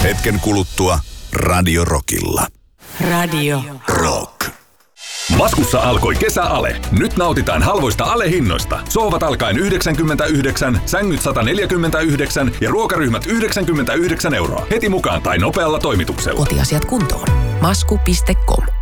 Hetken kuluttua Radio Rockilla. Radio Rock. Maskussa alkoi kesäale. Nyt nautitaan halvoista alehinnoista. Sohvat alkaen 99, sängyt 149 ja ruokaryhmät 99 €. Heti mukaan tai nopealla toimituksella. Kotiasiat kuntoon. Masku.com